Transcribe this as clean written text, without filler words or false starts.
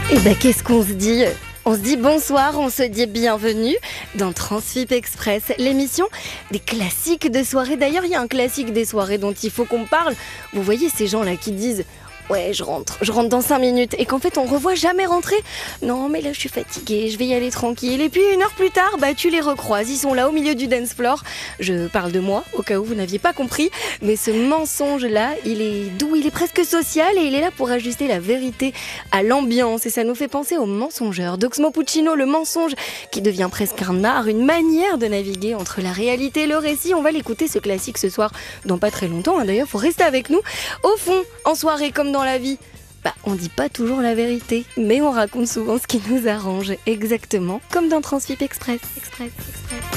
Et bah qu'est-ce qu'on se dit? On se dit bonsoir, on se dit bienvenue dans Transfip Express, l'émission des classiques de soirée. D'ailleurs, il y a un classique des soirées dont il faut qu'on parle. Vous voyez ces gens-là qui disent « Ouais, je rentre dans 5 minutes » et qu'en fait on revoit jamais rentrer. Non mais là je suis fatiguée, je vais y aller tranquille. Et puis 1 heure plus tard, bah tu les recroises, ils sont là au milieu du dance floor. Je parle de moi, au cas où vous n'aviez pas compris. Mais ce mensonge-là, il est doux, il est presque social et il est là pour ajuster la vérité à l'ambiance. Et ça nous fait penser au mensongeur d'Oxmo Puccino, le mensonge qui devient presque un art, une manière de naviguer entre la réalité et le récit. On va l'écouter ce classique ce soir, dans pas très longtemps. D'ailleurs, faut rester avec nous. Au fond, en soirée comme dans la vie, on dit pas toujours la vérité, mais on raconte souvent ce qui nous arrange, exactement comme dans Transfip Express. Express.